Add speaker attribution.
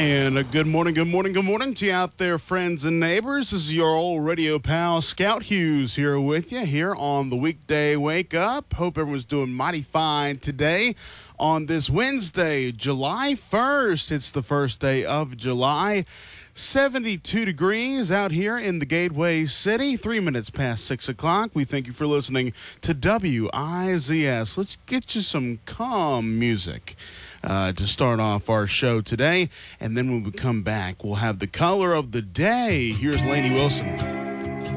Speaker 1: And good morning to you out there, friends and neighbors. This is your old radio pal, Scout Hughes, here with you here on the weekday Wake Up. Hope everyone's doing mighty fine today on this Wednesday, July 1st. It's the first day of July. 72 degrees out here in the Gateway City, 3 minutes past 6 o'clock. We thank you for listening to WIZS. Let's get you some calm music to start off our show today. And then when we come back, we'll have the color of the day. Here's Lainey Wilson.